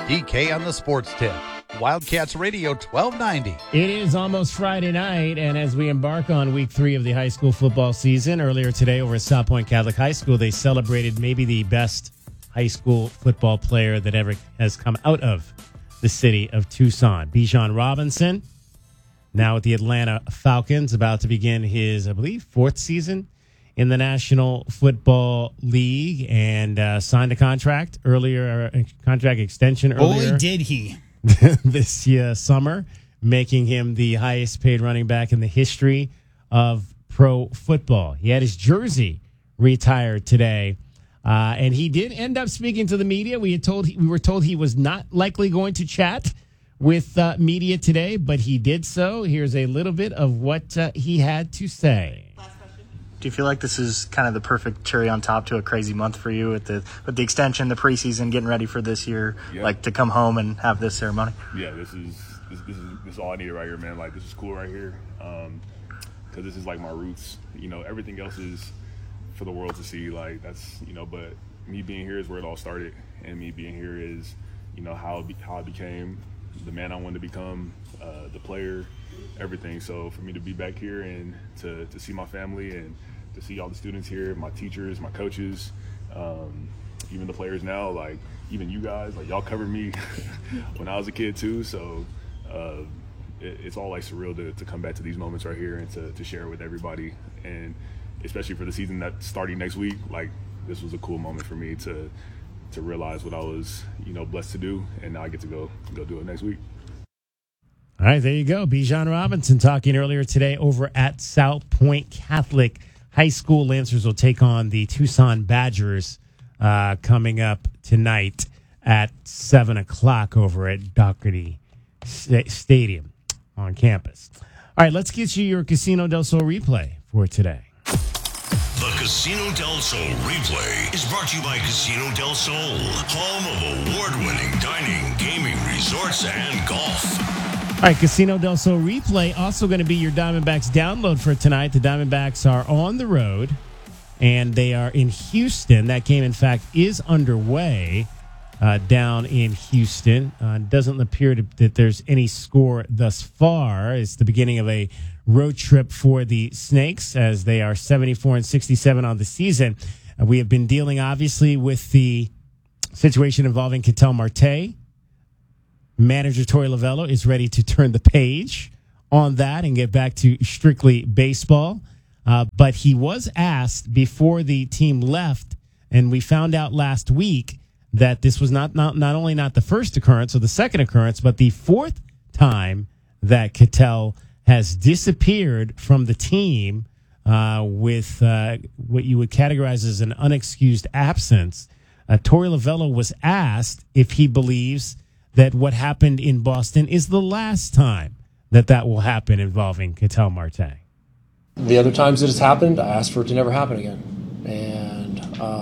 DK on the Sports Tip. Wildcats Radio 1290. It is almost Friday night, and as we embark on week 3 of the high school football season, earlier today over at South Point Catholic High School, they celebrated maybe the best high school football player that ever has come out of the city of Tucson. Bijan Robinson, now with the Atlanta Falcons, about to begin his, I believe, 4th season in the National Football League, and signed a contract earlier, a contract extension earlier. Boy, did he. This summer, making him the highest paid running back in the history of pro football. He had his jersey retired today, and he did end up speaking to the media. We were told he was not likely going to chat with media today, but he did so. Here's a little bit of what he had to say. Do you feel like this is kind of the perfect cherry on top to a crazy month for you with the extension, the preseason, getting ready for this year, like to come home and have this ceremony? Yeah, this is all I need right here, man. Like, this is cool right here, because this is like my roots. You know, everything else is for the world to see. Like, that's, you know, but me being here is where it all started, and me being here is, you know, how I became the man I wanted to become, the player, everything. So for me to be back here and to see my family and to see all the students here, my teachers, my coaches, even the players now, like even you guys, like y'all covered me when I was a kid too. So it's all like surreal to come back to these moments right here and to share with everybody. And especially for the season that's starting next week, like this was a cool moment for me to realize what I was, you know, blessed to do, and now I get to go do it next week. All right, there you go. Bijan Robinson talking earlier today over at South Point Catholic High School. Lancers will take on the Tucson Badgers coming up tonight at 7 o'clock over at Dougherty Stadium on campus. All right, let's get you your Casino del Sol replay for today. The Casino del Sol replay is brought to you by Casino del Sol, home of award-winning dining, gaming, resorts, and golf. All right, Casino del Sol replay also going to be your Diamondbacks download for tonight. The Diamondbacks are on the road, and they are in Houston. That game, in fact, is underway down in Houston. Doesn't appear that there's any score thus far. It's the beginning of a road trip for the Snakes as they are 74-67 on the season. We have been dealing, obviously, with the situation involving Ketel Marte. Manager Torey Lovullo is ready to turn the page on that and get back to strictly baseball. But he was asked before the team left, and we found out last week that this was not only not the first occurrence or the second occurrence, but the 4th time that Ketel has disappeared from the team with what you would categorize as an unexcused absence. Torey Lovullo was asked if he believes that what happened in Boston is the last time that will happen involving Ketel Marte. The other times that it's happened, I asked for it to never happen again. And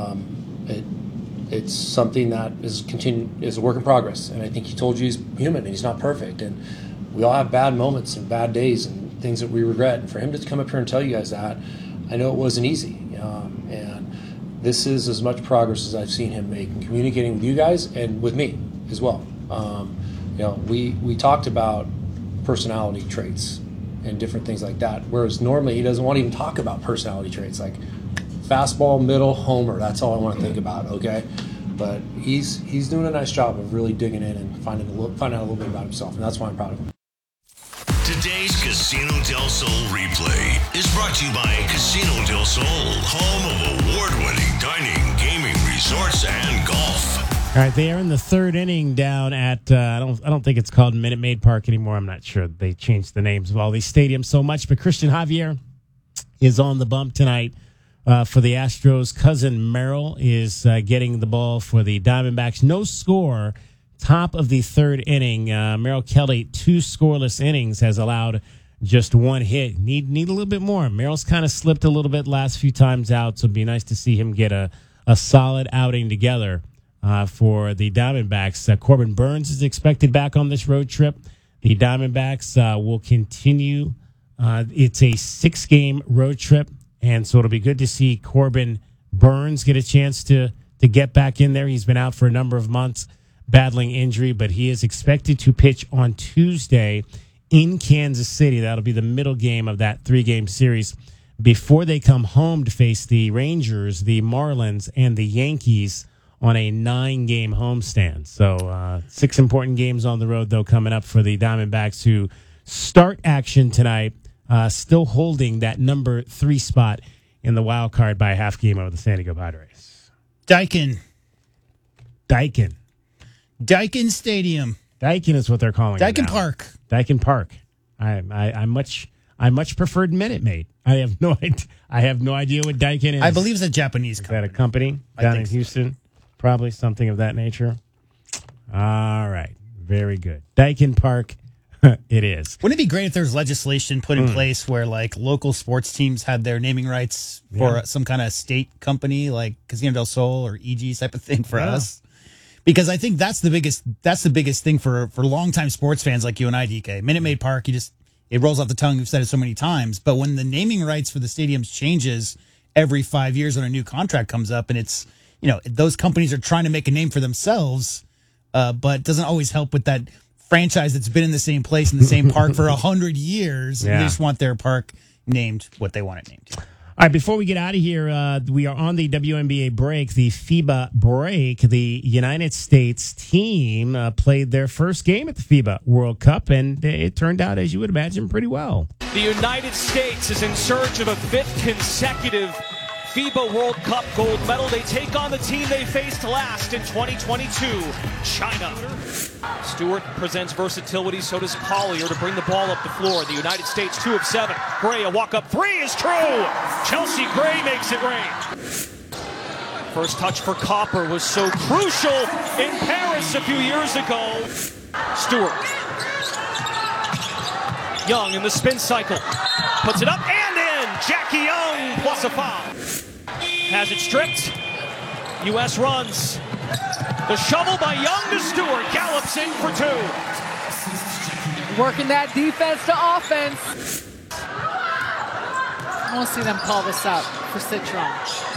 it's something that is a work in progress. And I think he told you he's human and he's not perfect. And we all have bad moments and bad days and things that we regret. And for him to come up here and tell you guys that, I know it wasn't easy. And this is as much progress as I've seen him make in communicating with you guys and with me as well. We talked about personality traits and different things like that, whereas normally he doesn't want to even talk about personality traits, like fastball, middle, homer. That's all I want to think about, okay? But he's doing a nice job of really digging in and finding out a little bit about himself, and that's why I'm proud of him. Today's Casino del Sol replay is brought to you by Casino del Sol, home of award-winning dining, gaming, resorts, and golf. All right, they are in the 3rd inning down at I don't think it's called Minute Maid Park anymore. I'm not sure. They changed the names of all these stadiums so much. But Christian Javier is on the bump tonight for the Astros. Cousin Merrill is getting the ball for the Diamondbacks. No score, top of the 3rd inning. Merrill Kelly, 2 scoreless innings, has allowed just 1 hit. Need a little bit more. Merrill's kind of slipped a little bit last few times out, so it'd be nice to see him get a solid outing together. For the Diamondbacks. Corbin Burns is expected back on this road trip. The Diamondbacks will continue. It's a 6-game road trip, and so it'll be good to see Corbin Burns get a chance to get back in there. He's been out for a number of months. battling injury, but he is expected to pitch on Tuesday in Kansas City. That'll be the middle game of that 3-game series before they come home to face the Rangers, the Marlins, and the Yankees on a 9-game homestand. So 6 important games on the road, though, coming up for the Diamondbacks, who start action tonight, still holding that number 3 spot in the wild card by a half game over the San Diego Padres. Daikin Stadium. Daikin is what they're calling it Daikin now. Park. Daikin Park. I much preferred Minute Maid. I have no idea what Daikin is. I believe it's a Japanese Is company. that a company down in Houston? Probably something of that nature. All right. Very good. Daikin Park. It is. Wouldn't it be great if there was legislation put in place where like local sports teams had their naming rights for some kind of state company like Casino del Sol or EG type of thing for us? Because I think that's the biggest thing for longtime sports fans like you and I, DK. Minute Maid Park, it rolls off the tongue. We've said it so many times. But when the naming rights for the stadiums changes every 5 years when a new contract comes up, and it's, those companies are trying to make a name for themselves, but it doesn't always help with that franchise that's been in the same place in the same park for 100 years. Yeah. They just want their park named what they want it named. All right, before we get out of here, we are on the WNBA break, the FIBA break. The United States team played their first game at the FIBA World Cup, and it turned out, as you would imagine, pretty well. The United States is in search of a 5th consecutive FIBA World Cup gold medal. They take on the team they faced last in 2022, China. Stewart presents versatility, so does Collier to bring the ball up the floor. The United States 2 of 7. Gray, a walk-up 3 is true. Chelsea Gray makes it rain. First touch for Copper was so crucial in Paris a few years ago. Stewart. Young in the spin cycle. Puts it up and in. Jackie Young plus a foul. Has it stripped. U.S. runs. The shovel by Young to Stewart. Gallops in for 2. Working that defense to offense. I want to see them call this up for Citron.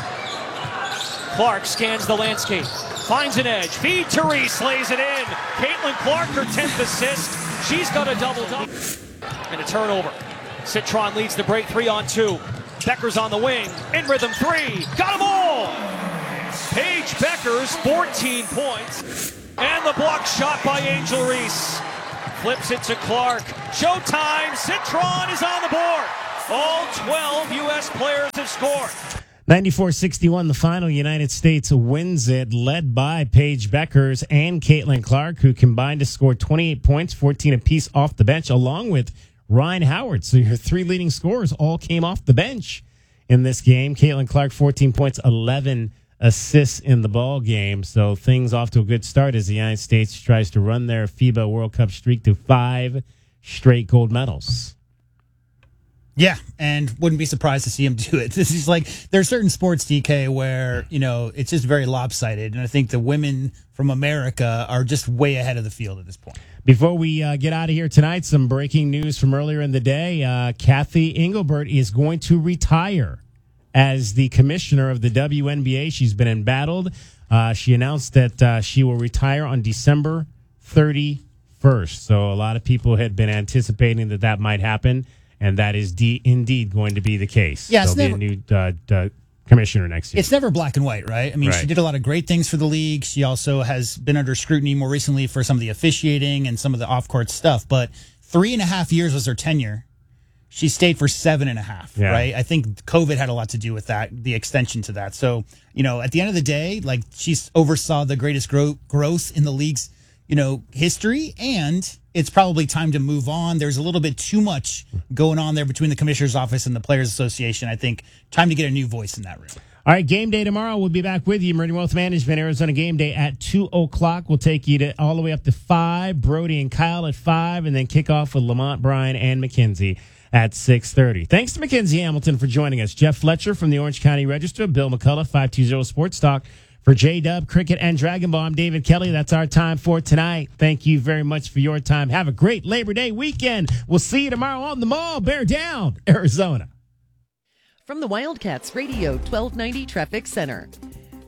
Clark scans the landscape. Finds an edge. Feed Therese. Lays it in. Caitlin Clark, her 10th assist. She's got a double-double. And a turnover. Citron leads the break 3-on-2. Becker's on the wing. In rhythm 3. Got them all! Paige Beckers, 14 points. And the block shot by Angel Reese. Flips it to Clark. Showtime. Citron is on the board. All 12 U.S. players have scored. 94-61, the final. United States wins it, led by Paige Beckers and Caitlin Clark, who combined to score 28 points, 14 apiece off the bench, along with Ryan Howard. So your 3 leading scorers all came off the bench in this game. Caitlin Clark, 14 points, 11 assists in the ball game. So things off to a good start as the United States tries to run their FIBA World Cup streak to 5 straight gold medals. Yeah, and wouldn't be surprised to see him do it. This is like, there are certain sports, DK, where, it's just very lopsided. And I think the women from America are just way ahead of the field at this point. Before we get out of here tonight, some breaking news from earlier in the day. Kathy Engelbert is going to retire as the commissioner of the WNBA. She's been embattled. She announced that she will retire on December 31st. So a lot of people had been anticipating that might happen. And that is indeed going to be the case. Yeah, there'll be a new commissioner next year. It's never black and white, right? I mean, She did a lot of great things for the league. She also has been under scrutiny more recently for some of the officiating and some of the off-court stuff. But 3.5 years was her tenure. She stayed for 7.5, right? I think COVID had a lot to do with that, the extension to that. So, at the end of the day, like, she oversaw the greatest growth in the league's, history, and it's probably time to move on. There's a little bit too much going on there between the commissioner's office and the Players Association. I think time to get a new voice in that room. All right, game day tomorrow. We'll be back with you. Meridian Wealth Management, Arizona game day at 2 o'clock. We'll take you all the way up to 5. Brody and Kyle at 5, and then kick off with Lamont, Bryan, and McKenzie at 6:30. Thanks to Mackenzie Hamilton for joining us. Jeff Fletcher from the Orange County Register, Bill McCullough, 520 Sports Talk. For J-Dub, Cricket, and Dragon Ball, I'm David Kelly. That's our time for tonight. Thank you very much for your time. Have a great Labor Day weekend. We'll see you tomorrow on the Mall. Bear down, Arizona. From the Wildcats Radio 1290 Traffic Center.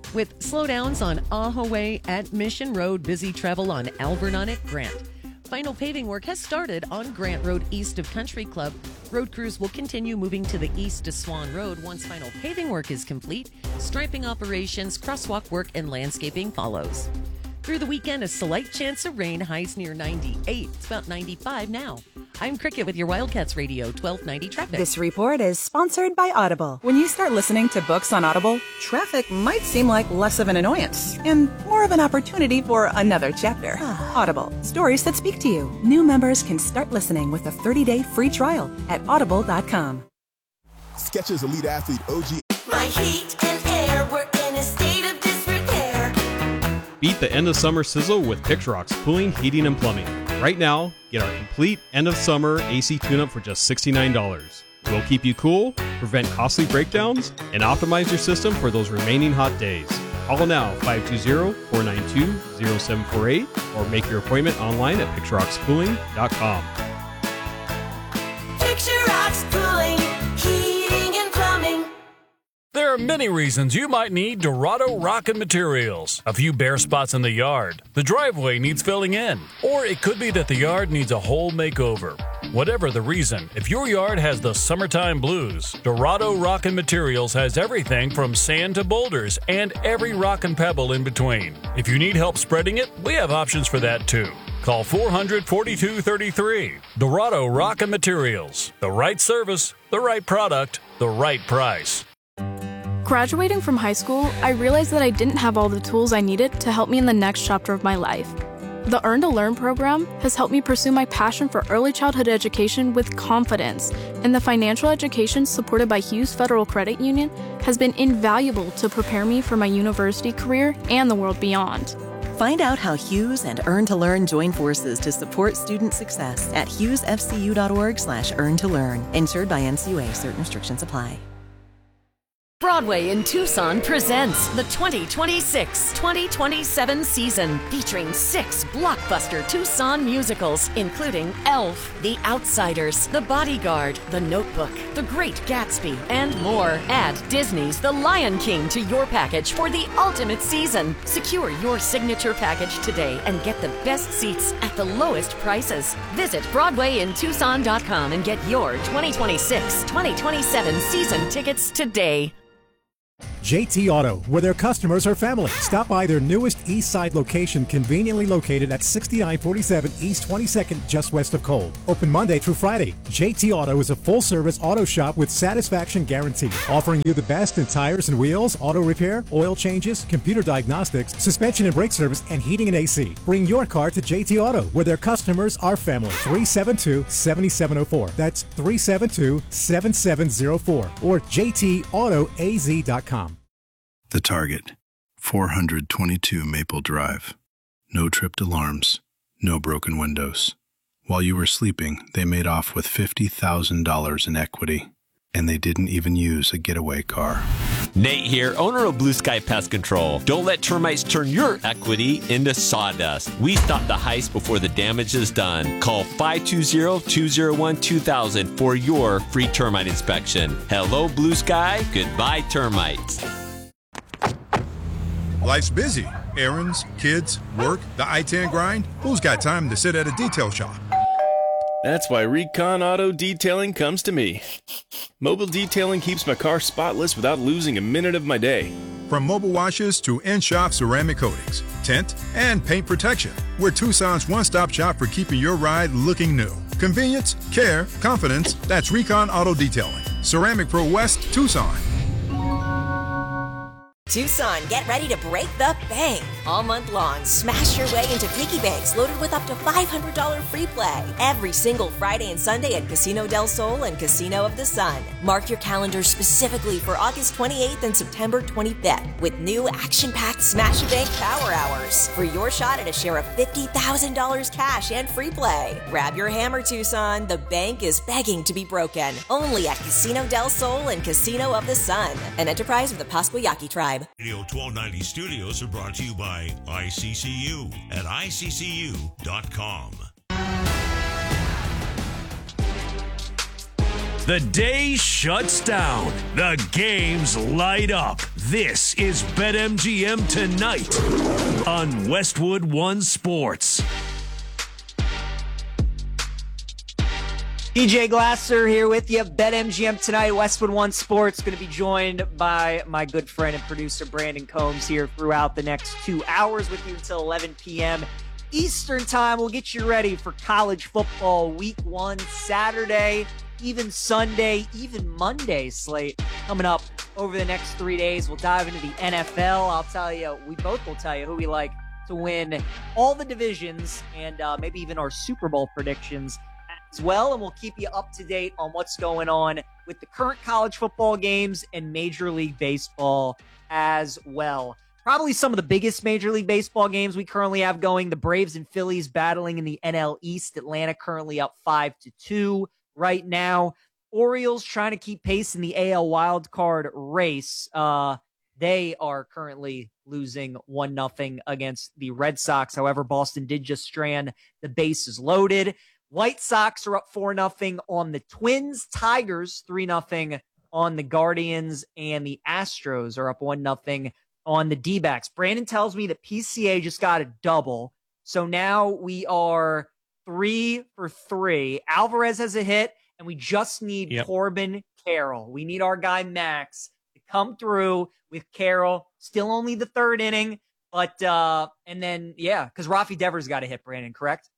With slowdowns on Ajo Way at Mission Road, busy travel on Alvernon at Grant. Final paving work has started on Grant Road east of Country Club. Road crews will continue moving to the east to Swan Road once final paving work is complete. Striping operations, crosswalk work, and landscaping follows. Through the weekend, a slight chance of rain, highs near 98. It's about 95 now. I'm Cricket with your Wildcats Radio 1290 traffic. This report is sponsored by Audible. When you start listening to books on Audible, traffic might seem like less of an annoyance and more of an opportunity for another chapter. Audible, stories that speak to you. New members can start listening with a 30-day free trial at audible.com. Skechers Elite Athlete OG. My heat and air were in a state of disrepair. Beat the end of summer sizzle with Pixrox Cooling, Heating, and Plumbing. Right now, get our complete end of summer AC tune-up for just $69. We'll keep you cool, prevent costly breakdowns, and optimize your system for those remaining hot days. Call now 520-492-0748 or make your appointment online at pixroxcooling.com. Pixrox Cooling, Heating, and Plumbing. There are many reasons you might need Dorado Rock and Materials. A few bare spots in the yard, the driveway needs filling in, or it could be that the yard needs a whole makeover. Whatever the reason, if your yard has the summertime blues, Dorado Rock and Materials has everything from sand to boulders and every rock and pebble in between. If you need help spreading it, we have options for that too. Call 400-4233. Dorado Rock and Materials. The right service, the right product, the right price. Graduating from high school, I realized that I didn't have all the tools I needed to help me in the next chapter of my life. The Earn to Learn program has helped me pursue my passion for early childhood education with confidence, and the financial education supported by Hughes Federal Credit Union has been invaluable to prepare me for my university career and the world beyond. Find out how Hughes and Earn to Learn join forces to support student success at hughesfcu.org/earn-to-learn. Insured by NCUA. Certain restrictions apply. Broadway in Tucson presents the 2026-2027 season, featuring 6 blockbuster Tucson musicals, including Elf, The Outsiders, The Bodyguard, The Notebook, The Great Gatsby, and more. Add Disney's The Lion King to your package for the ultimate season. Secure your signature package today and get the best seats at the lowest prices. Visit BroadwayInTucson.com and get your 2026-2027 season tickets today. JT Auto, where their customers are family. Stop by their newest East Side location, conveniently located at 6947 East 22nd, just west of Cole. Open Monday through Friday. JT Auto is a full-service auto shop with satisfaction guaranteed, offering you the best in tires and wheels, auto repair, oil changes, computer diagnostics, suspension and brake service, and heating and AC. Bring your car to JT Auto, where their customers are family. 372-7704. That's 372-7704. Or jtautoaz.com. The Target, 422 Maple Drive. No tripped alarms, no broken windows. While you were sleeping, they made off with $50,000 in equity, and they didn't even use a getaway car. Nate here, owner of Blue Sky Pest Control. Don't let termites turn your equity into sawdust. We stop the heist before the damage is done. Call 520-201-2000 for your free termite inspection. Hello, Blue Sky. Goodbye, termites. Life's busy. Errands, kids, work, the I-10 grind. Who's got time to sit at a detail shop? That's why Recon Auto Detailing comes to me. Mobile detailing keeps my car spotless without losing a minute of my day. From mobile washes to in-shop ceramic coatings, tint, and paint protection, we're Tucson's one-stop shop for keeping your ride looking new. Convenience, care, confidence, that's Recon Auto Detailing. Ceramic Pro West, Tucson. Tucson, get ready to break the bank. All month long, smash your way into piggy banks loaded with up to $500 free play. Every single Friday and Sunday at Casino del Sol and Casino of the Sun. Mark your calendars specifically for August 28th and September 25th with new action-packed Smash Your Bank Power Hours for your shot at a share of $50,000 cash and free play. Grab your hammer, Tucson. The bank is begging to be broken. Only at Casino del Sol and Casino of the Sun. An enterprise of the Pascua Yaqui Tribe. Radio 1290 studios are brought to you by ICCU at ICCU.com. The day shuts down. The games light up. This is BetMGM Tonight on Westwood One Sports. DJ Glasser here with you. BetMGM Tonight, Westwood One Sports. Going to be joined by my good friend and producer Brandon Combs here throughout the next 2 hours with you until 11 p.m. Eastern Time. We'll get you ready for college football week 1 Saturday, even Sunday, even Monday slate coming up over the next 3 days. We'll dive into the NFL. I'll tell you, we both will tell you who we like to win all the divisions and maybe even our Super Bowl predictions as well, and we'll keep you up to date on what's going on with the current college football games and Major League Baseball as well. Probably some of the biggest Major League Baseball games we currently have going. The Braves and Phillies battling in the NL East. Atlanta currently up 5-2 right now. Orioles trying to keep pace in the AL wildcard race. They are currently losing 1-0 against the Red Sox. However, Boston did just strand the bases loaded. White Sox are up 4-0 on the Twins. Tigers 3-0 on the Guardians. And the Astros are up 1-0 on the D-backs. Brandon tells me that PCA just got a double. So now we are 3 for 3. Alvarez has a hit, and we just need Corbin Carroll. We need our guy Max to come through with Carroll. Still only the 3rd inning. But, and then, because Rafi Devers got a hit, Brandon, correct?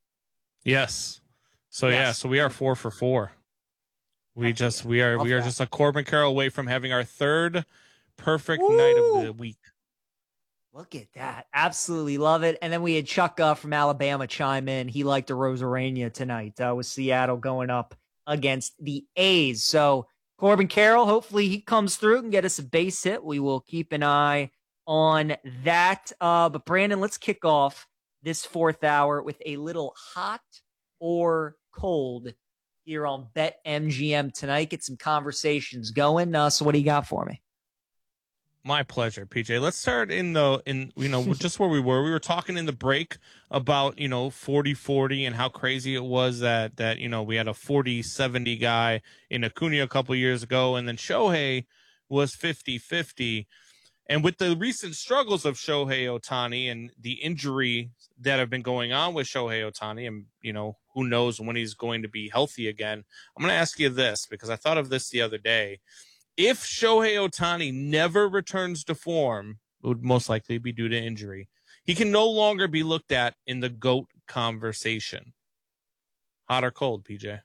Yes. So so we are 4 for 4. We are just a Corbin Carroll away from having our 3rd perfect night of the week. Look at that. Absolutely love it. And then we had Chuck from Alabama chime in. He liked a Rosarania tonight with Seattle going up against the A's. So Corbin Carroll, hopefully he comes through and get us a base hit. We will keep an eye on that. But Brandon, let's kick off this 4th hour with a little hot or cold here on BetMGM Tonight. Get some conversations going. So what do you got for me? My pleasure, PJ. Let's start in just where we were. We were talking in the break about 40-40 and how crazy it was that we had a 40-70 guy in Acuna a couple years ago, and then Shohei was 50-50. And with the recent struggles of Shohei Ohtani and the injury that have been going on with Shohei Ohtani, and, who knows when he's going to be healthy again, I'm going to ask you this because I thought of this the other day. If Shohei Ohtani never returns to form, it would most likely be due to injury. He can no longer be looked at in the GOAT conversation. Hot or cold, PJ?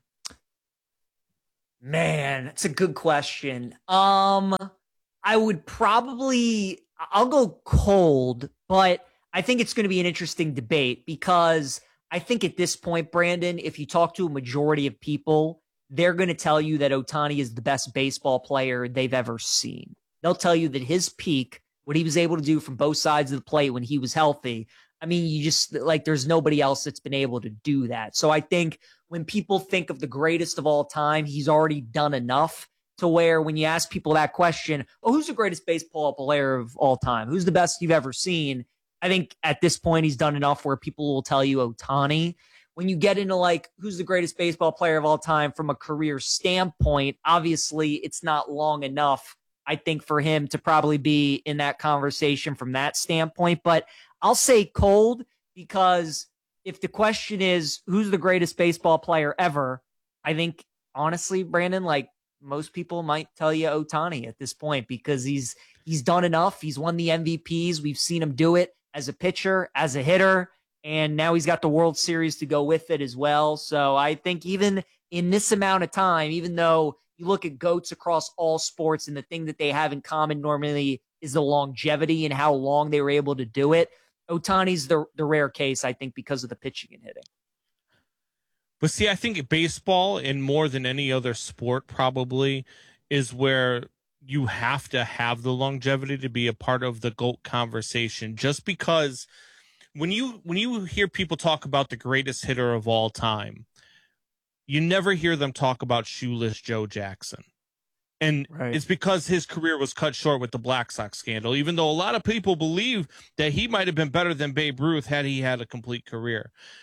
Man, it's a good question. I would I'll go cold, but I think it's going to be an interesting debate because I think at this point, Brandon, if you talk to a majority of people, they're going to tell you that Ohtani is the best baseball player they've ever seen. They'll tell you that his peak, what he was able to do from both sides of the plate when he was healthy, I mean, you just there's nobody else that's been able to do that. So I think when people think of the greatest of all time, he's already done enough to where when you ask people that question, who's the greatest baseball player of all time? Who's the best you've ever seen? I think at this point he's done enough where people will tell you Ohtani. When you get into who's the greatest baseball player of all time from a career standpoint, obviously it's not long enough, I think, for him to probably be in that conversation from that standpoint. But I'll say cold because if the question is who's the greatest baseball player ever, I think honestly, Brandon, most people might tell you Ohtani at this point because he's done enough. He's won the MVPs. We've seen him do it as a pitcher, as a hitter, and now he's got the World Series to go with it as well. So I think even in this amount of time, even though you look at GOATs across all sports and the thing that they have in common normally is the longevity and how long they were able to do it, Ohtani's the rare case, I think, because of the pitching and hitting. But see, I think baseball, in more than any other sport probably, is where you have to have the longevity to be a part of the GOAT conversation. Just because when you hear people talk about the greatest hitter of all time, you never hear them talk about Shoeless Joe Jackson. And It's because his career was cut short with the Black Sox scandal, even though a lot of people believe that he might have been better than Babe Ruth had he had a complete career.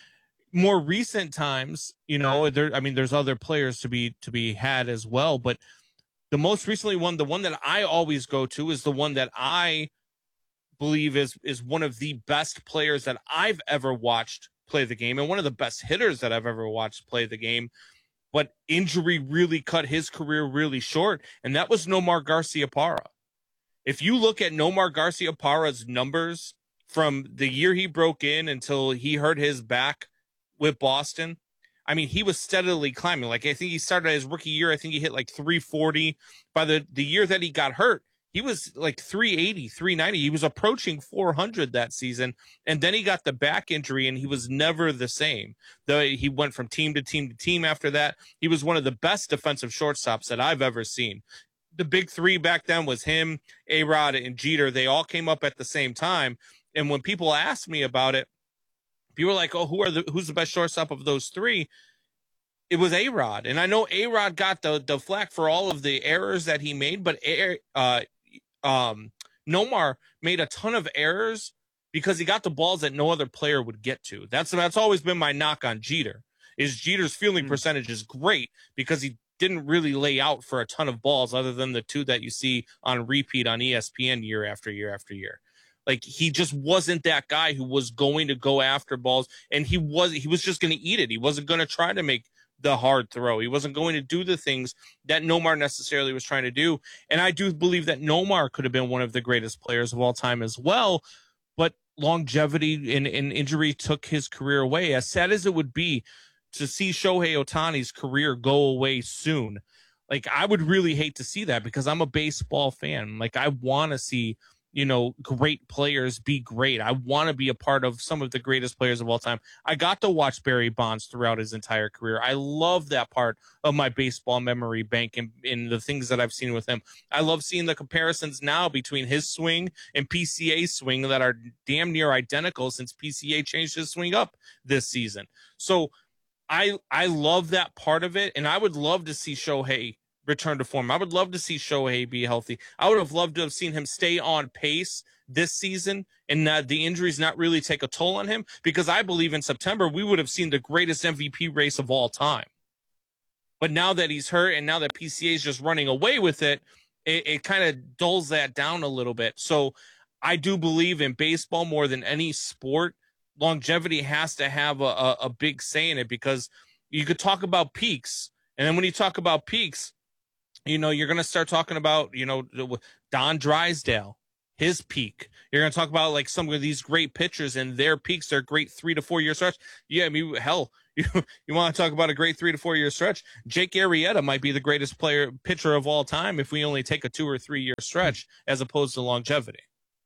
more recent times, there's other players to be had as well, but the most recently the one that I always go to is the one that I believe is one of the best players that I've ever watched play the game and one of the best hitters that I've ever watched play the game. But injury really cut his career really short, and that was Nomar Garciaparra. If you look at Nomar Garciaparra's numbers from the year he broke in until he hurt his back with Boston, I mean, he was steadily climbing. Like, I think he started his rookie year, I think he hit like 340. By the year that he got hurt, he was like 380, 390. He was approaching 400 that season. And then he got the back injury and he was never the same. He went from team to team to team after that. He was one of the best defensive shortstops that I've ever seen. The big three back then was him, A-Rod, and Jeter. They all came up at the same time. And when people asked me about it, people were like, oh, who's the best shortstop of those three? It was A-Rod. And I know A-Rod got the flack for all of the errors that he made, but Nomar made a ton of errors because he got the balls that no other player would get to. That's always been my knock on Jeter. Is Jeter's fielding percentage is great because he didn't really lay out for a ton of balls other than the two that you see on repeat on ESPN year after year after year. Like, he just wasn't that guy who was going to go after balls, and he was just going to eat it. He wasn't going to try to make the hard throw. He wasn't going to do the things that Nomar necessarily was trying to do. And I do believe that Nomar could have been one of the greatest players of all time as well, but longevity and injury took his career away. As sad as it would be to see Shohei Ohtani's career go away soon, like, I would really hate to see that because I'm a baseball fan. Like, I want to see, great players be great. I want to be a part of some of the greatest players of all time. I got to watch Barry Bonds throughout his entire career. I love that part of my baseball memory bank and the things that I've seen with him. I love seeing the comparisons now between his swing and PCA's swing that are damn near identical since PCA changed his swing up this season. So I love that part of it, and I would love to see Shohei return to form. I would love to see Shohei be healthy. I would have loved to have seen him stay on pace this season and the injuries not really take a toll on him, because I believe in September we would have seen the greatest MVP race of all time. But now that he's hurt and now that PCA is just running away with it, it kind of dulls that down a little bit. So I do believe in baseball more than any sport. Longevity has to have a big say in it, because you could talk about peaks. And then when you talk about peaks, you're going to start talking about, Don Drysdale, his peak. You're going to talk about like some of these great pitchers and their peaks, their great 3 to 4 year stretch. Yeah, I mean, hell, you want to talk about a great 3 to 4 year stretch? Jake Arrieta might be the greatest pitcher of all time if we only take a 2 or 3 year stretch as opposed to longevity.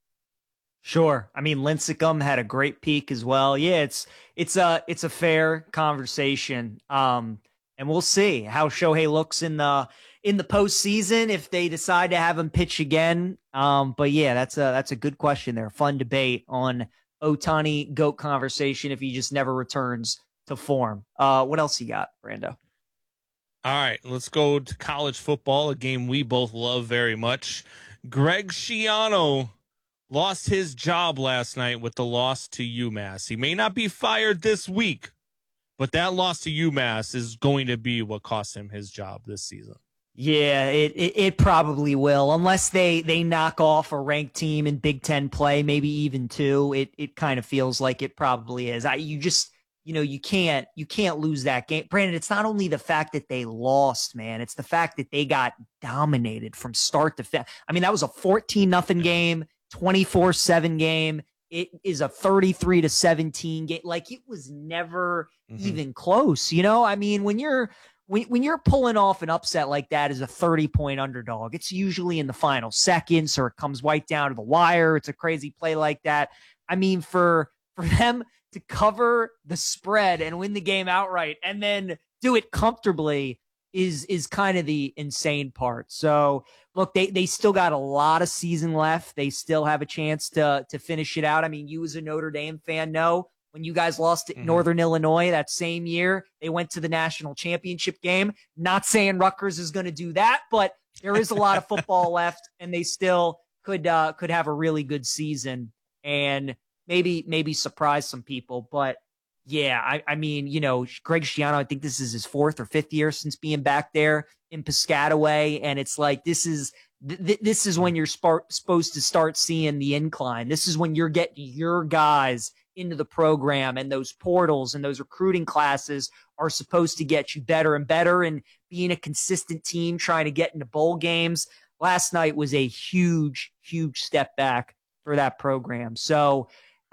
Sure. I mean, Lincecum had a great peak as well. Yeah, it's a fair conversation. And we'll see how Shohei looks in the postseason if they decide to have him pitch again. But yeah, that's a good question there. Fun debate on Ohtani GOAT conversation if he just never returns to form. What else you got, Brando? All right, let's go to college football, a game we both love very much. Greg Schiano lost his job last night with the loss to UMass. He may not be fired this week, but that loss to UMass is going to be what cost him his job this season. Yeah, it probably will, unless they knock off a ranked team in Big Ten play, maybe even 2. It kind of feels like it probably is. You can't lose that game. Brandon, it's not only the fact that they lost, man. It's the fact that they got dominated from start to finish. I mean, that was a 14-0 game, 24-7 game. It is a 33-17 game. Like, it was never even close. I mean, when you're pulling off an upset like that as a 30-point underdog, it's usually in the final seconds or it comes right down to the wire. It's a crazy play like that. I mean, for them to cover the spread and win the game outright and then do it comfortably is kind of the insane part. So look, they still got a lot of season left. They still have a chance to finish it out. I mean, you as a Notre Dame fan know when you guys lost to Northern Illinois that same year, they went to the national championship game. Not saying Rutgers is going to do that, but there is a lot of football left, and they still could have a really good season and maybe surprise some people. But Yeah, I mean, Greg Schiano, I think this is his 4th or 5th year since being back there in Piscataway, and it's like this is when you're supposed to start seeing the incline. This is when you're getting your guys into the program, and those portals and those recruiting classes are supposed to get you better and better, and being a consistent team trying to get into bowl games. Last night was a huge, huge step back for that program. So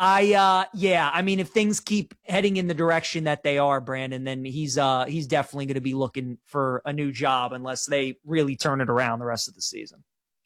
I mean, if things keep heading in the direction that they are, Brandon, then he's definitely going to be looking for a new job unless they really turn it around the rest of the season.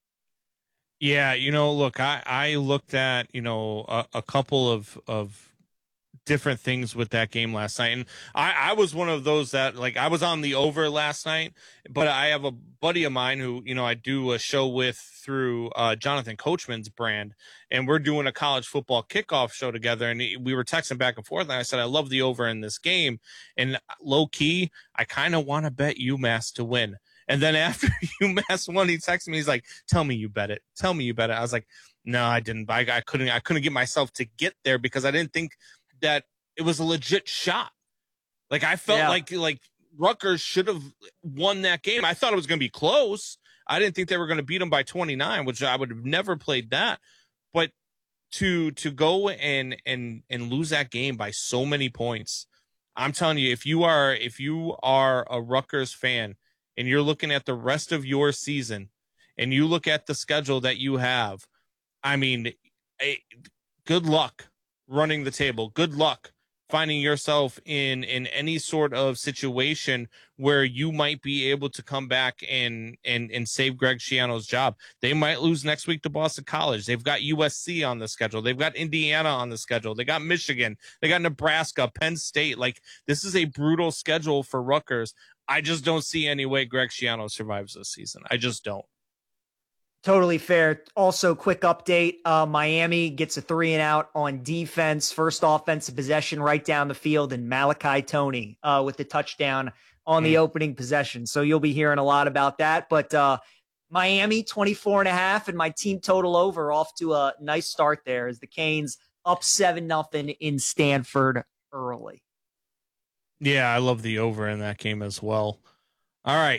Yeah, look, I looked at, a couple of different things with that game last night. And I was one of those that, like, I was on the over last night, but I have a buddy of mine who, I do a show with through Jonathan Coachman's brand, and we're doing a college football kickoff show together. And we were texting back and forth, and I said, I love the over in this game. And low key, I kind of want to bet UMass to win. And then after UMass won, he texted me. He's like, "Tell me you bet it. Tell me you bet it." I was like, "No, I didn't. I couldn't get myself to get there because I didn't think that it was a legit shot. Like, I felt like Rutgers should have won that game. I thought it was going to be close. I didn't think they were going to beat them by 29, which I would have never played that. But to go and lose that game by so many points, I'm telling you, if you are a Rutgers fan and you're looking at the rest of your season and you look at the schedule that you have, I mean, good luck running the table. Good luck finding yourself in any sort of situation where you might be able to come back and save Greg Schiano's job. They might lose next week to Boston College. They've got USC on the schedule. They've got Indiana on the schedule. They got Michigan. They got Nebraska, Penn State. Like, this is a brutal schedule for Rutgers. I just don't see any way Greg Schiano survives this season. I just don't. Totally fair. Also, quick update. Miami gets a 3-and-out on defense. First offensive possession right down the field, and Malachi Toney with the touchdown on the opening possession. So you'll be hearing a lot about that. But Miami 24.5, and my team total over, off to a nice start there as the Canes up 7-0 in Stanford early. Yeah, I love the over in that game as well. All right.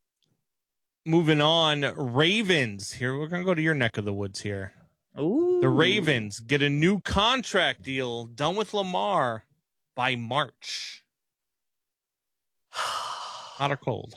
Moving on, Ravens. Here, we're going to go to your neck of the woods here. Ooh. The Ravens get a new contract deal done with Lamar by March. Hot or cold?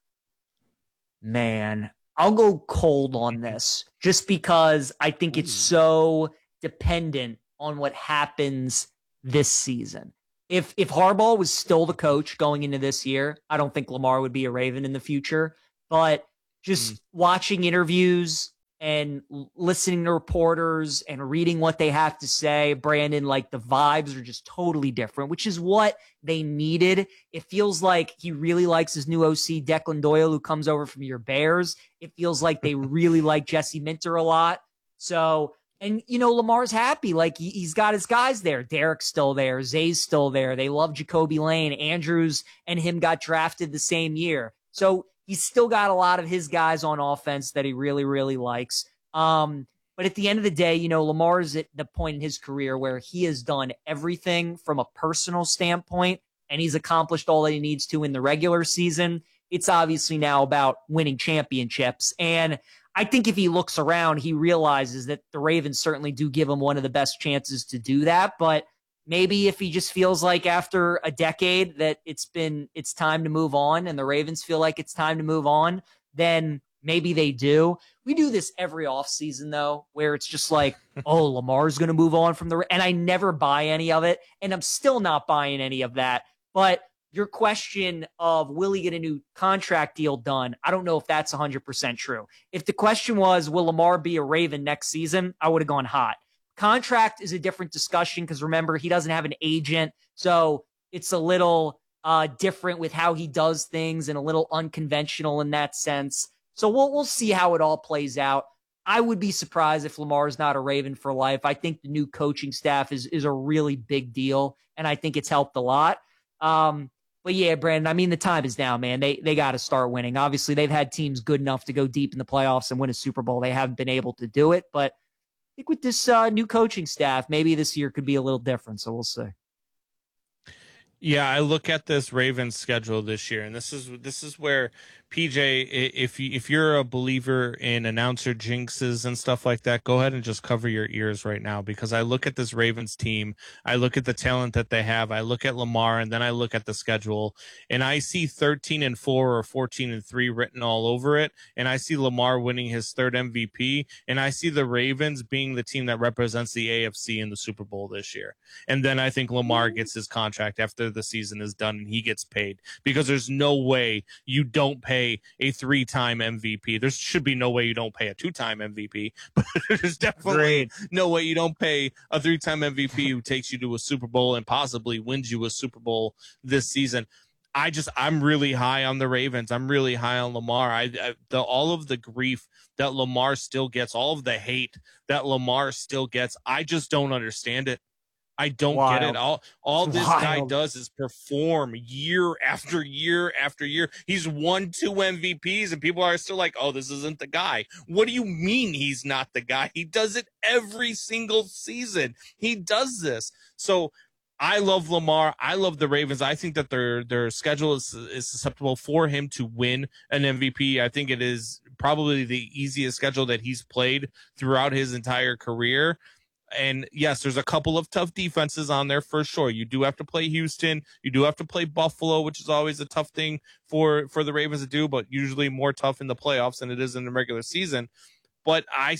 Man, I'll go cold on this just because I think it's so dependent on what happens this season. If Harbaugh was still the coach going into this year, I don't think Lamar would be a Raven in the future. But just watching interviews and listening to reporters and reading what they have to say, Brandon, like, the vibes are just totally different, which is what they needed. It feels like he really likes his new OC, Declan Doyle, who comes over from your Bears. It feels like they really like Jesse Minter a lot. So, and, Lamar's happy. Like, he's got his guys there. Derek's still there. Zay's still there. They love Jacoby Lane. Andrews and him got drafted the same year. So he's still got a lot of his guys on offense that he really, really likes. But at the end of the day, Lamar's at the point in his career where he has done everything from a personal standpoint, and he's accomplished all that he needs to in the regular season. It's obviously now about winning championships. And I think if he looks around, he realizes that the Ravens certainly do give him one of the best chances to do that. But maybe if he just feels like after a decade that it's time to move on, and the Ravens feel like it's time to move on, then maybe they do. We do this every offseason, though, where it's just like, oh, Lamar's going to move on from and I never buy any of it, and I'm still not buying any of that. But your question of will he get a new contract deal done, I don't know if that's 100% true. If the question was, will Lamar be a Raven next season, I would have gone hot. Contract is a different discussion because, remember, he doesn't have an agent, so it's a little different with how he does things and a little unconventional in that sense. So we'll see how it all plays out. I would be surprised if Lamar is not a Raven for life. I think the new coaching staff is a really big deal, and I think it's helped a lot. But yeah, Brandon, I mean, the time is now, man. They got to start winning. Obviously, they've had teams good enough to go deep in the playoffs and win a Super Bowl. They haven't been able to do it, but I think with this new coaching staff, maybe this year could be a little different. So we'll see. Yeah, I look at this Ravens schedule this year, and this is where PJ, if you're a believer in announcer jinxes and stuff like that, go ahead and just cover your ears right now, because I look at this Ravens team, I look at the talent that they have, I look at Lamar, and then I look at the schedule, and I see 13-4 or 14-3 written all over it, and I see Lamar winning his third MVP, and I see the Ravens being the team that represents the AFC in the Super Bowl this year. And then I think Lamar gets his contract after the season is done and he gets paid, because there's no way you don't pay a 3-time MVP. There should be no way you don't pay a 2-time MVP, but there's definitely no way you don't pay a 3-time MVP who takes you to a Super Bowl and possibly wins you a Super Bowl this season. I'm really high on the Ravens. I'm really high on Lamar. All of the grief that Lamar still gets, all of the hate that Lamar still gets, I just don't understand it. I don't get it. All this guy does is perform year after year after year. He's won 2 MVPs and people are still like, oh, this isn't the guy. What do you mean he's not the guy? He does it every single season. He does this. So I love Lamar. I love the Ravens. I think that their schedule is susceptible for him to win an MVP. I think it is probably the easiest schedule that he's played throughout his entire career. And yes, there's a couple of tough defenses on there for sure. You do have to play Houston. You do have to play Buffalo, which is always a tough thing for the Ravens to do, but usually more tough in the playoffs than it is in the regular season. But I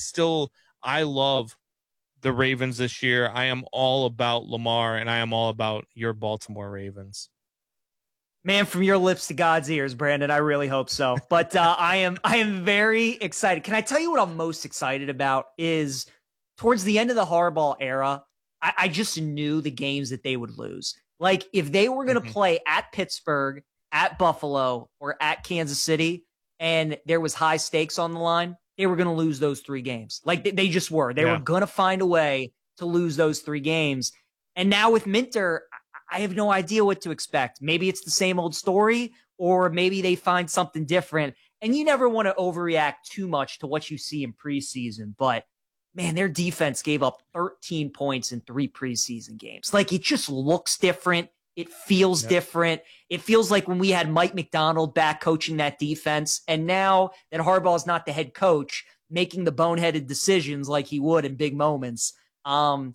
love the Ravens this year. I am all about Lamar, and I am all about your Baltimore Ravens. Man, from your lips to God's ears, Brandon. I really hope so. But I am very excited. Can I tell you what I'm most excited about is towards the end of the Harbaugh era, I just knew the games that they would lose. Like, if they were going to play at Pittsburgh, at Buffalo, or at Kansas City, and there was high stakes on the line, they were going to lose those 3 games. Like, they just were. They were going to find a way to lose those 3 games. And now with Minter, I have no idea what to expect. Maybe it's the same old story, or maybe they find something different. And you never want to overreact too much to what you see in preseason, but man, their defense gave up 13 points in 3 preseason games. Like, it just looks different. It feels different. It feels like when we had Mike McDonald back coaching that defense, and now that Harbaugh is not the head coach, making the boneheaded decisions like he would in big moments. I'm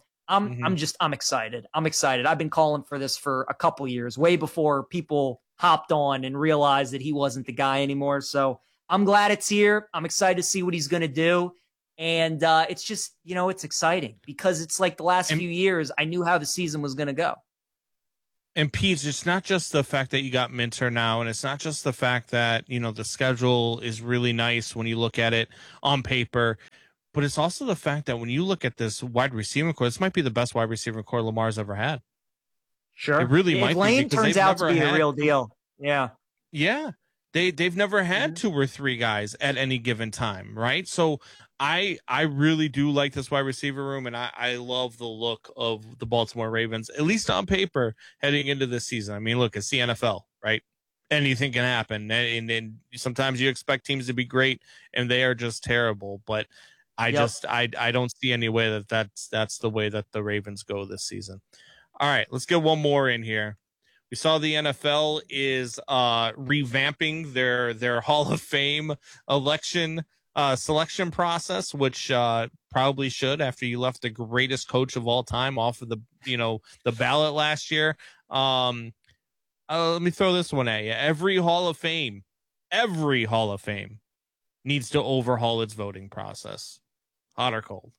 excited. I'm excited. I've been calling for this for a couple years, way before people hopped on and realized that he wasn't the guy anymore. So I'm glad it's here. I'm excited to see what he's going to do. And it's just, it's exciting because it's like the last few years, I knew how the season was going to go. And Pete, it's not just the fact that you got Minter now, and it's not just the fact that, the schedule is really nice when you look at it on paper, but it's also the fact that when you look at this wide receiver core, this might be the best wide receiver core Lamar's ever had. Sure. It really might be. Lane turns out to be the real deal. Yeah. Yeah. They've never had 2 or 3 guys at any given time, right? So I really do like this wide receiver room, and I love the look of the Baltimore Ravens, at least on paper, heading into this season. I mean, look, it's the NFL, right? Anything can happen, and sometimes you expect teams to be great, and they are just terrible. But I don't see any way that's the way that the Ravens go this season. All right, let's get one more in here. We saw the NFL is revamping their Hall of Fame selection process, which probably should, after you left the greatest coach of all time off of the ballot last year. Let me throw this one at you. Every Hall of Fame needs to overhaul its voting process. Hot or cold?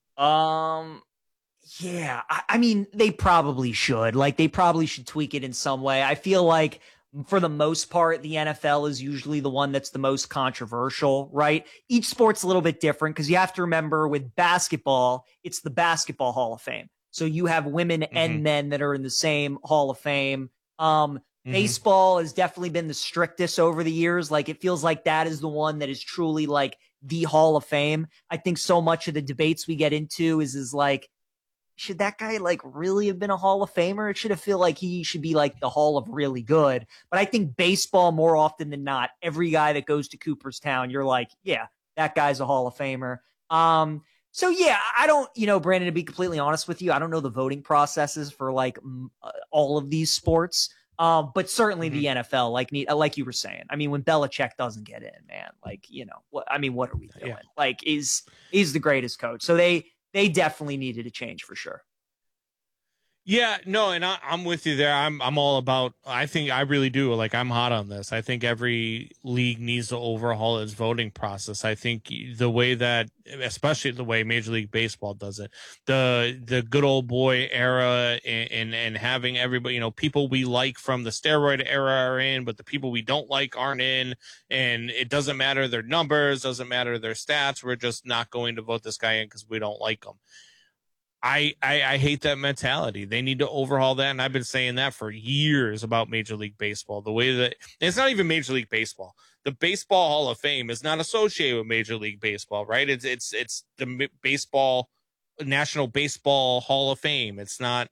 Yeah, I mean, they probably should. Like, they probably should tweak it in some way. I feel like, for the most part, the NFL is usually the one that's the most controversial, right? Each sport's a little bit different because you have to remember with basketball, it's the Basketball Hall of Fame. So you have women and men that are in the same Hall of Fame. Baseball has definitely been the strictest over the years. Like, it feels like that is the one that is truly like the Hall of Fame. I think so much of the debates we get into is like, should that guy like really have been a Hall of Famer? It should have feel like he should be like the Hall of really good. But I think baseball, more often than not, every guy that goes to Cooperstown, you're like, yeah, that guy's a Hall of Famer. So yeah, I don't, Brandon, to be completely honest with you, I don't know the voting processes for like all of these sports. But certainly the NFL, like you were saying, I mean, when Belichick doesn't get in, man, like, what are we doing? Yeah. Like, is the greatest coach. So they definitely needed a change for sure. Yeah, no, and I'm with you there. I'm all about. I think I really do. Like, I'm hot on this. I think every league needs to overhaul its voting process. I think the way that, especially the way Major League Baseball does it, the good old boy era, and having everybody, people we like from the steroid era are in, but the people we don't like aren't in, and it doesn't matter their numbers, doesn't matter their stats. We're just not going to vote this guy in because we don't like him. I hate that mentality. They need to overhaul that, and I've been saying that for years about Major League Baseball. The way that it's not even Major League Baseball. The Baseball Hall of Fame is not associated with Major League Baseball, right? It's the baseball National Baseball Hall of Fame. It's not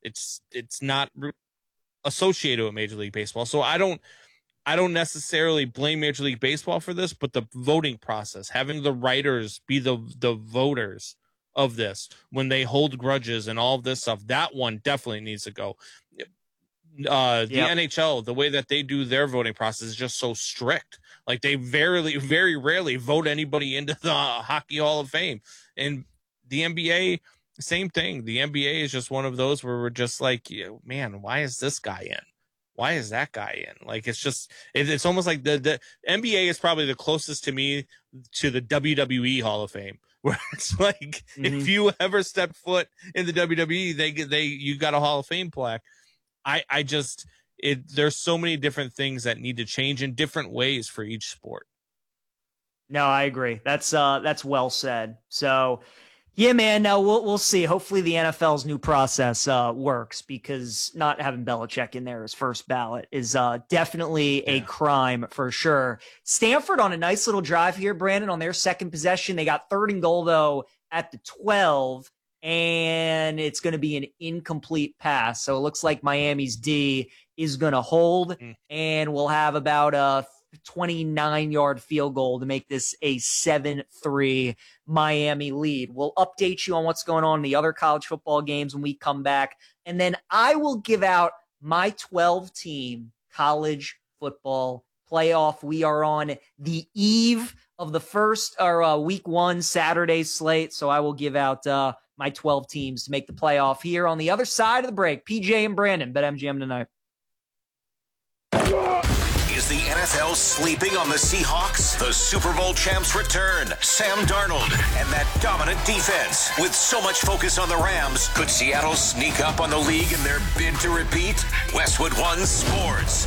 associated with Major League Baseball. So I don't necessarily blame Major League Baseball for this, but the voting process, having the writers be the voters of this when they hold grudges and all of this stuff, that one definitely needs to go. The NHL, the way that they do their voting process is just so strict. Like, they very rarely vote anybody into the Hockey Hall of Fame. And the NBA, same thing. The NBA is just one of those where we're just like, man, why is this guy in? Why is that guy in? Like, it's almost like the NBA is probably the closest to me to the WWE Hall of Fame, where it's like, if you ever step foot in the WWE, you got a Hall of Fame plaque. There's so many different things that need to change in different ways for each sport. No, I agree. That's well said. So, yeah, man, we'll see. Hopefully the NFL's new process works, because not having Belichick in there as first ballot is definitely a crime for sure. Stanford on a nice little drive here, Brandon, on their second possession. They got 3rd and goal, though, at the 12, and it's going to be an incomplete pass. So it looks like Miami's D is going to hold, and we'll have about a 29-yard field goal to make this a 7-3 Miami lead. We'll update you on what's going on in the other college football games when we come back. And then I will give out my 12-team college football playoff. We are on the eve of the first week 1 Saturday slate. So I will give out my 12 teams to make the playoff here on the other side of the break. PJ and Brandon, BetMGM tonight. Is the NFL sleeping on the Seahawks? The Super Bowl champs return. Sam Darnold and that dominant defense. With so much focus on the Rams, could Seattle sneak up on the league in their bid to repeat? Westwood One Sports.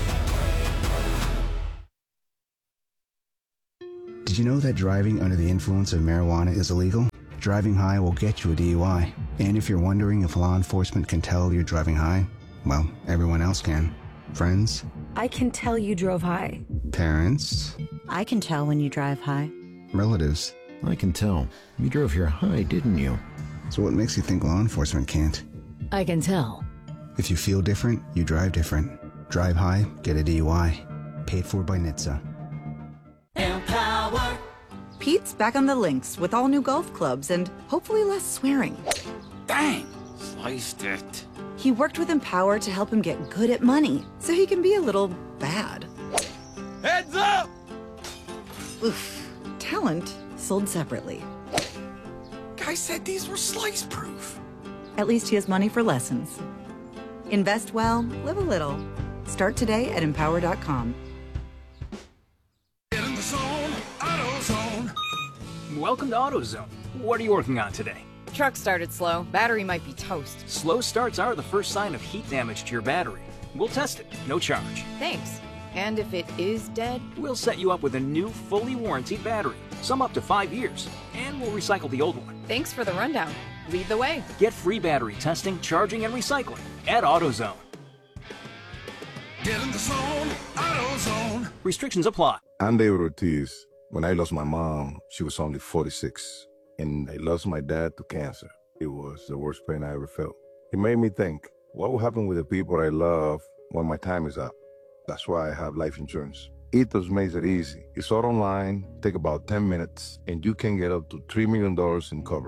Did you know that driving under the influence of marijuana is illegal? Driving high will get you a DUI. And if you're wondering if law enforcement can tell you're driving high, well, everyone else can. Friends? I can tell you drove high. Parents? I can tell when you drive high. Relatives? I can tell. You drove here high, didn't you? So what makes you think law enforcement can't? I can tell. If you feel different, you drive different. Drive high, get a DUI. Paid for by NHTSA. Empower. Pete's back on the links with all new golf clubs and hopefully less swearing. Dang! Sliced it. He worked with Empower to help him get good at money, so he can be a little bad. Heads up! Oof. Talent sold separately. Guy said these were slice proof. At least he has money for lessons. Invest well, live a little. Start today at Empower.com. Get in the zone, AutoZone. Welcome to AutoZone. What are you working on today? Truck started slow. Battery might be toast. Slow starts are the first sign of heat damage to your battery. We'll test it, no charge. Thanks. And if it is dead? We'll set you up with a new, fully warranted battery, some up to 5 years, and we'll recycle the old one. Thanks for the rundown. Lead the way. Get free battery testing, charging, and recycling at AutoZone. Get in the zone, AutoZone. Restrictions apply. I'm David Ortiz. When I lost my mom, she was only 46. And I lost my dad to cancer. It was the worst pain I ever felt. It made me think, what will happen with the people I love when my time is up? That's why I have life insurance. Ethos makes it easy. It's all online, take about 10 minutes, and you can get up to $3 million in coverage.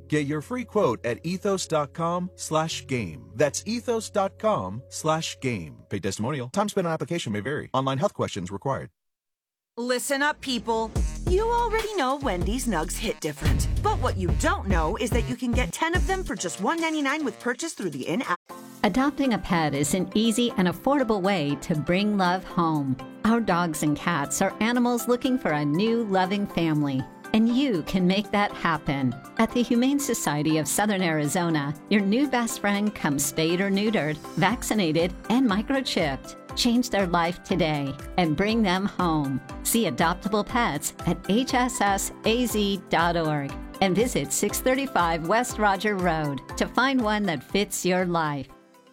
Get your free quote at ethos.com/game. That's ethos.com/game. Paid testimonial. Time spent on application may vary. Online health questions required. Listen up, people. You already know Wendy's Nugs hit different. But what you don't know is that you can get 10 of them for just $1.99 with purchase through the in-app. Adopting a pet is an easy and affordable way to bring love home. Our dogs and cats are animals looking for a new, loving family. And you can make that happen. At the Humane Society of Southern Arizona, your new best friend comes spayed or neutered, vaccinated, and microchipped. Change their life today and bring them home. See adoptable pets at hssaz.org and visit 635 West Roger Road to find one that fits your life.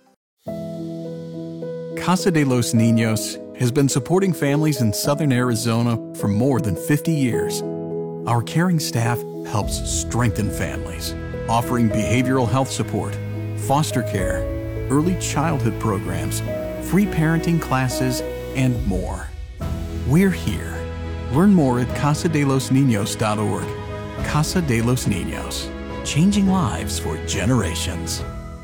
Casa de los Niños has been supporting families in Southern Arizona for more than 50 years. Our caring staff helps strengthen families, offering behavioral health support, foster care, early childhood programs, free parenting classes, and more. We're here. Learn more at casadelosniños.org. Casa de los Niños, changing lives for generations.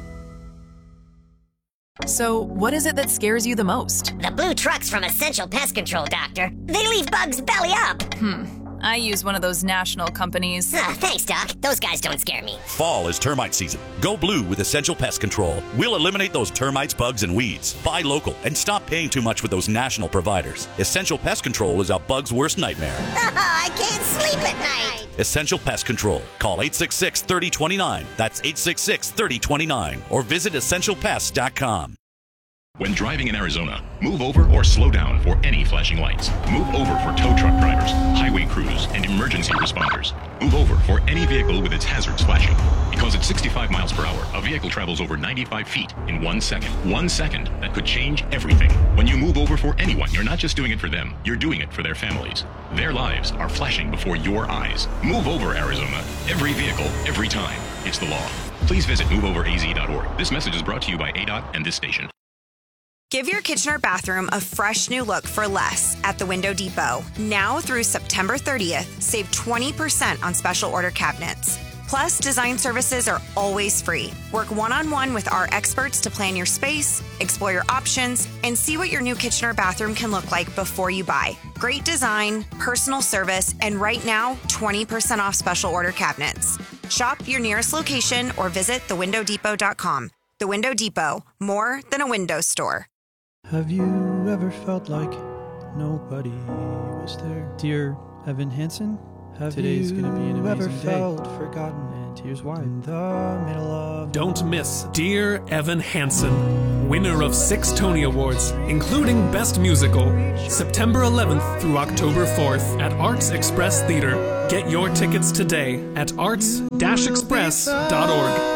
So, what is it that scares you the most? The blue trucks from Essential Pest Control, Doctor. They leave bugs belly up. I use one of those national companies. Thanks, Doc. Those guys don't scare me. Fall is termite season. Go blue with Essential Pest Control. We'll eliminate those termites, bugs, and weeds. Buy local and stop paying too much with those national providers. Essential Pest Control is a bug's worst nightmare. I can't sleep at night. Essential Pest Control. Call 866-3029. That's 866-3029. Or visit essentialpests.com. When driving in Arizona, move over or slow down for any flashing lights. Move over for tow truck drivers, highway crews, and emergency responders. Move over for any vehicle with its hazards flashing. Because at 65 miles per hour, a vehicle travels over 95 feet in 1 second. 1 second that could change everything. When you move over for anyone, you're not just doing it for them, you're doing it for their families. Their lives are flashing before your eyes. Move over, Arizona. Every vehicle, every time. It's the law. Please visit moveoveraz.org. This message is brought to you by ADOT and this station. Give your kitchen or bathroom a fresh new look for less at the Window Depot. Now through September 30th, save 20% on special order cabinets. Plus, design services are always free. Work one-on-one with our experts to plan your space, explore your options, and see what your new kitchen or bathroom can look like before you buy. Great design, personal service, and right now, 20% off special order cabinets. Shop your nearest location or visit thewindowdepot.com. The Window Depot, more than a window store. Have you ever felt like nobody was there? Dear Evan Hansen, today's going to be an amazing day. Felt forgotten, and here's why. In the middle of Don't miss Dear Evan Hansen, winner of 6 Tony Awards, including Best Musical, September 11th through October 4th at Arts Express Theater. Get your tickets today at arts-express.org.